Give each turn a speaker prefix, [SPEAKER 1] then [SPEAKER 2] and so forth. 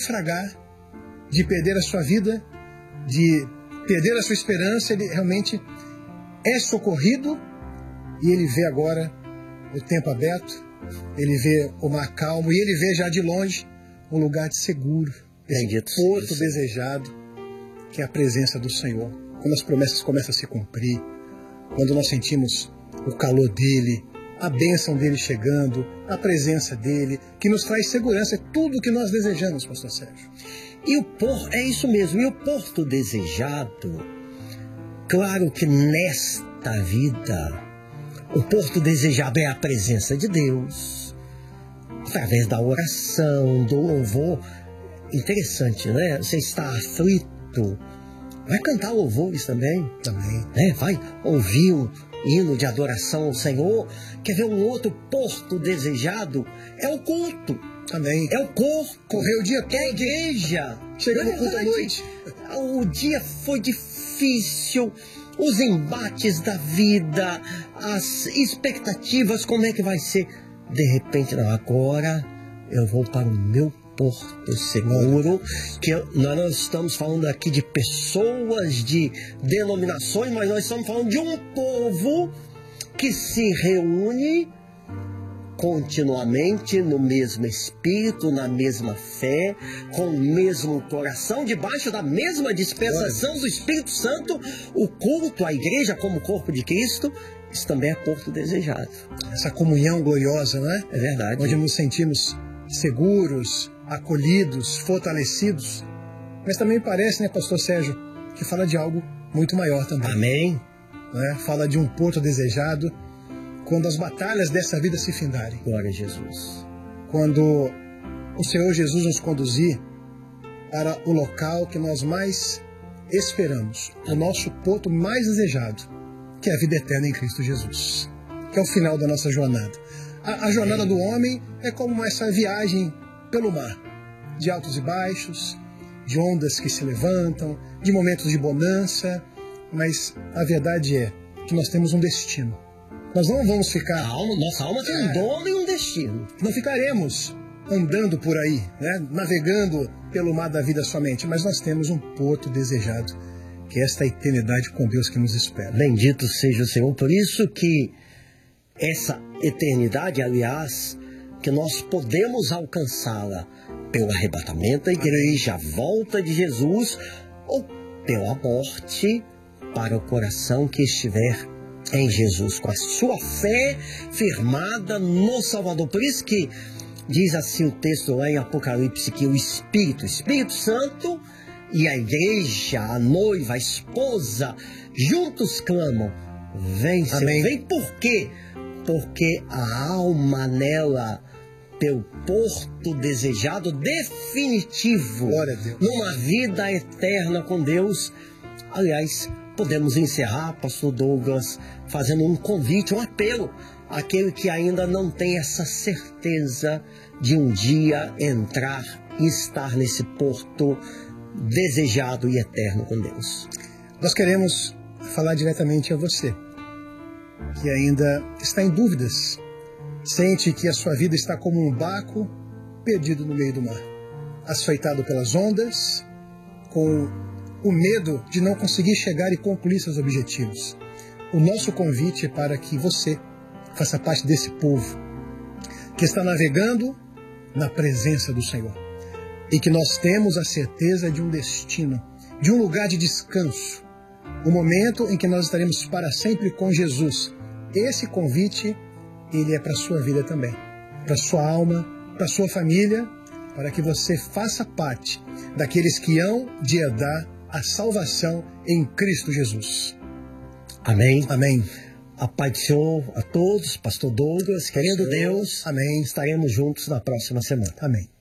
[SPEAKER 1] naufragar, de perder a sua vida, de perder a sua esperança, ele realmente é socorrido e ele vê agora o tempo aberto, ele vê o mar calmo e ele vê já de longe um lugar de seguro, esse porto desejado, que é a presença do Senhor. Quando as promessas começam a se cumprir, quando nós sentimos o calor dele, a bênção dele chegando, a presença dele, que nos traz segurança, é tudo o que nós desejamos, pastor Sérgio.
[SPEAKER 2] E o porto, é isso mesmo, e o porto desejado, claro que nesta vida, o porto desejado é a presença de Deus, através da oração, do louvor. Interessante, né? Você está aflito, vai cantar louvores também, né? Vai ouvir um hino de adoração ao Senhor. Quer ver um outro porto desejado? É o culto.
[SPEAKER 1] Amém.
[SPEAKER 2] É o corpo.
[SPEAKER 1] Correr o dia todo.
[SPEAKER 2] É a igreja.
[SPEAKER 1] Chega no culto à noite.
[SPEAKER 2] O dia foi difícil. Os embates da vida, as expectativas, como é que vai ser? De repente, não, agora eu vou para o meu porto seguro, que nós não estamos falando aqui de pessoas, de denominações, mas nós estamos falando de um povo que se reúne continuamente no mesmo espírito, na mesma fé, com o mesmo coração, debaixo da mesma dispensação do Espírito Santo. O culto à igreja como corpo de Cristo, isso também é porto desejado.
[SPEAKER 1] Essa comunhão gloriosa, não é?
[SPEAKER 2] É verdade.
[SPEAKER 1] Onde nos sentimos seguros, acolhidos, fortalecidos. Mas também parece, né, pastor Sérgio, que fala de algo muito maior também.
[SPEAKER 2] Amém.
[SPEAKER 1] Né? Fala de um porto desejado quando as batalhas dessa vida se findarem.
[SPEAKER 2] Glória a Jesus.
[SPEAKER 1] Quando o Senhor Jesus nos conduzir para o local que nós mais esperamos, o nosso porto mais desejado, que é a vida eterna em Cristo Jesus, que é o final da nossa jornada. A jornada do homem é como essa viagem pelo mar, de altos e baixos, de ondas que se levantam, de momentos de bonança, mas a verdade é que nós temos um destino. Nós não vamos ficar...
[SPEAKER 2] Nossa alma tem um dono e um destino.
[SPEAKER 1] Não ficaremos andando por aí, né, navegando pelo mar da vida somente, mas nós temos um porto desejado, que é esta eternidade com Deus que nos espera.
[SPEAKER 2] Bendito seja o Senhor. Por isso que essa eternidade, aliás, que nós podemos alcançá-la pelo arrebatamento da igreja, a volta de Jesus, ou pela morte para o coração que estiver em Jesus, com a sua fé firmada no Salvador. Por isso que diz assim o texto lá em Apocalipse, que o Espírito Santo e a igreja, a noiva, a esposa, juntos clamam: vem, Senhor.
[SPEAKER 1] Amém.
[SPEAKER 2] Vem por quê? Porque a alma nela, teu porto desejado definitivo,
[SPEAKER 1] glória a Deus,
[SPEAKER 2] numa vida eterna com Deus. Aliás, podemos encerrar, pastor Douglas, fazendo um convite, um apelo àquele que ainda não tem essa certeza de um dia entrar e estar nesse porto desejado e eterno com Deus.
[SPEAKER 1] Nós queremos falar diretamente a você, que ainda está em dúvidas, sente que a sua vida está como um barco perdido no meio do mar, açoitado pelas ondas, com o medo de não conseguir chegar e concluir seus objetivos. O nosso convite é para que você faça parte desse povo que está navegando na presença do Senhor e que nós temos a certeza de um destino, de um lugar de descanso, um momento em que nós estaremos para sempre com Jesus. Esse convite, ele é para a sua vida também, para a sua alma, para a sua família, para que você faça parte daqueles que hão de herdar a salvação em Cristo Jesus.
[SPEAKER 2] Amém.
[SPEAKER 1] Amém.
[SPEAKER 2] A paz do Senhor a todos, pastor Douglas, querendo Deus.
[SPEAKER 1] Amém.
[SPEAKER 2] Estaremos juntos na próxima semana.
[SPEAKER 1] Amém.